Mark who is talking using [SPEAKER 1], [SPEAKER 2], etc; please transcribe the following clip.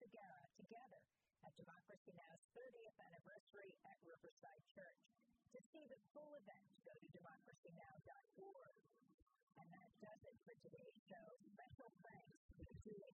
[SPEAKER 1] together at Democracy Now!'s 30th anniversary at Riverside Church. To see the full event, go to democracynow.org. And that does it for today's show. Special thanks to